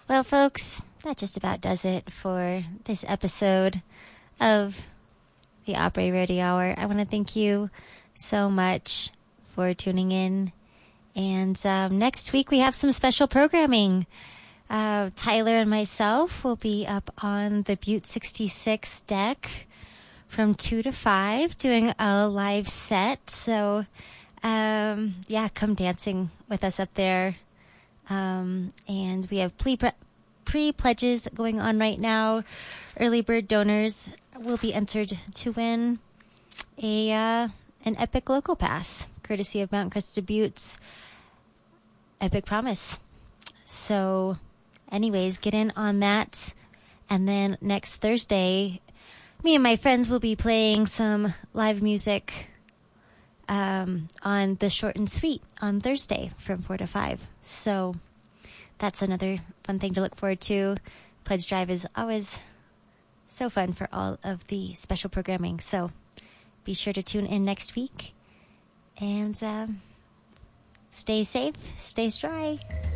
Well, folks, that just about does it for this episode of the Opry Radio Hour. I want to thank you so much for tuning in. And next week we have some special programming. Tyler and myself will be up on the Butte 66 deck from 2 to 5 doing a live set. So, come dancing with us up there. And we have pre-pledges going on right now. Early bird donors will be entered to win an epic local pass, courtesy of Mount Crested Butte's Epic Promise. So, anyways, get in on that. And then next Thursday, me and my friends will be playing some live music on the Short and Sweet on Thursday from 4 to 5. So that's another fun thing to look forward to. Pledge Drive is always so fun for all of the special programming. So be sure to tune in next week. And stay safe, stay dry.